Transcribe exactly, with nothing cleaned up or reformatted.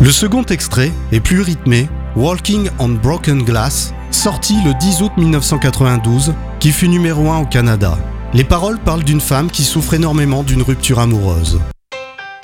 Le second extrait est plus rythmé, Walking on Broken Glass, sorti le dix août mille neuf cent quatre-vingt-douze, qui fut numéro un au Canada. Les paroles parlent d'une femme qui souffre énormément d'une rupture amoureuse.